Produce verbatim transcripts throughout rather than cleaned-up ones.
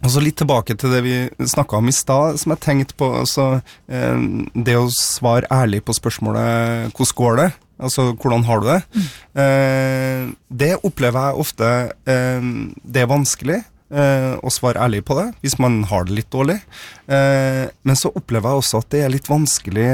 Altså litt tilbake til det vi snakket om i stad, som jeg tenkte på, altså, eh, det å svare ærlig på spørsmålet, hvordan går det? Altså, hvordan har du det? Mm. Eh, det opplever jeg ofte, eh, det er vanskelig eh, å svare ærlig på det, hvis man har det litt dårlig. Eh, men så opplever jeg også at det er litt vanskelig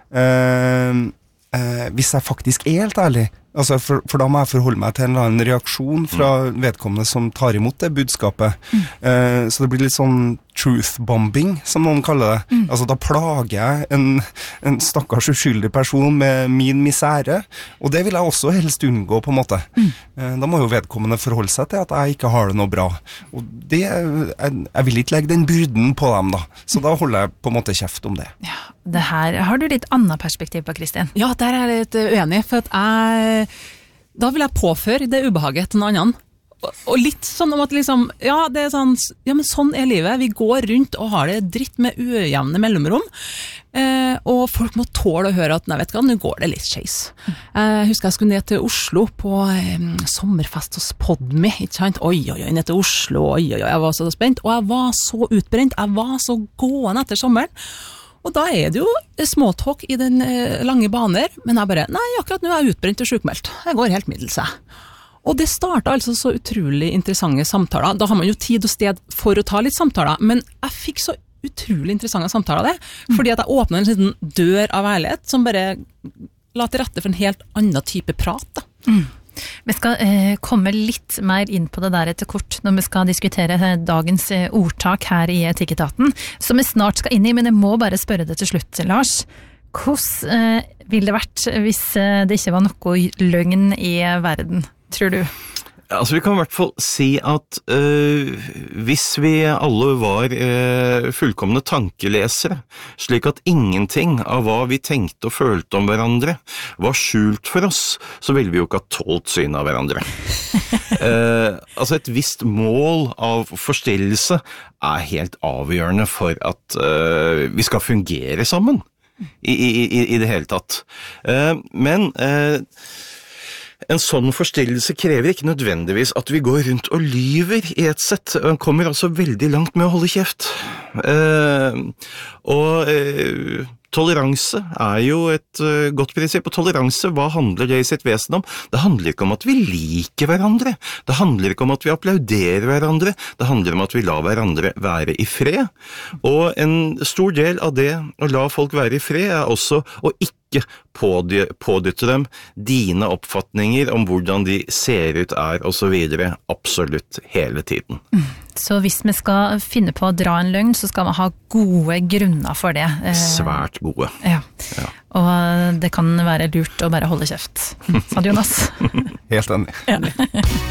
eh, eh, hvis jeg faktisk er helt ærlig. Altså for, for da må jeg forholde meg til en eller annen reaksjon fra vedkommende som tar imot det budskapet. Mm. Eh, så det blir litt sånn truth-bombing, som noen kaller det. Mm. Altså da plager jeg en, en stakkars uskyldig person med min misære, og det vil jeg også helst unngå på en måte. Mm. Eh, da må jo vedkommende forholde seg til at jeg ikke har det noe bra. Og det, jeg, jeg vil ikke legge den byrden på dem da, så da holder jeg på en måte kjeft om det. Ja, det her har du litt annet perspektiv på, Kristin. Ja, der er jeg litt uenig, for at jeg da vil jeg påføre det ubehaget til noen annen. Og, og litt sånn om at liksom, ja, det er sånn, ja, men sånn er livet. Vi går rundt og har det dritt med ujevne mellomrom. Eh, og folk må tåle å høre at, nei, vet du hva, nå går det litt skeis. Jeg husker jeg skulle ned til Oslo på eh, sommerfest hos Podme, ikke sant? Oi, oi, oi, ned til Oslo, oi, oi, oi, jeg var så spent. Og jeg var så utbrent, jeg var så gående etter sommeren. Og da er det jo småtalk i den eh, lange baner, men jeg bare, nei, akkurat nå er jeg utbrent og sjukmeldt. Jeg går helt middels jeg. Og det startet altså så utrolig interessante samtaler. Da har man jo tid og sted for å ta litt samtaler, men jeg fikk så utrolig interessante samtaler det, fordi at jeg åpnet en liten dør av ærlighet som bare la til rette for en helt annen type prat da. Mm. Vi skal eh, komme litt mer inn på det der etter kort når vi skal diskutere dagens eh, ordtak her i Etikketaten, som vi snart skal inn i, men jeg må bare spørre det til slutt, Lars. Hvordan eh, ville det vært hvis eh, det ikke var noe løgn i verden, tror du? Altså, vi kan i hvert fall si at øh, hvis vi alle var øh, fullkomne tankelesere, slik at ingenting av hva vi tenkte og følte om hverandre var skjult for oss, så ville vi jo ikke ha tålt syn av hverandre. uh, altså, et visst mål av forstillelse er helt avgjørende for at uh, vi skal fungere sammen i, i, i, i det hele tatt. Uh, men... Uh, En sånn forstillelse krever ikke nødvendigvis at vi går rundt og lyver i et sett. Man kommer altså veldig langt med å holde kjeft. Eh, og eh, toleranse er jo et uh, godt prinsipp, og toleranse, hva handler det i sitt vesen om? Det handler ikke om at vi liker hverandre. Det handler ikke om at vi applauderer hverandre. Det handler om at vi lar hverandre være i fred. Og en stor del av det å la folk være i fred er også å ikke pådytte dem dine oppfatninger om hvordan de ser ut er og så videre, absolutt hele tiden. Mm. Så hvis vi skal finne på å dra en løgn, så skal vi ha gode grunner for det. Svært gode. Ja. Ja. Og det kan være lurt å bare holde kjeft. Sant, Jonas? Helt enig. Enig.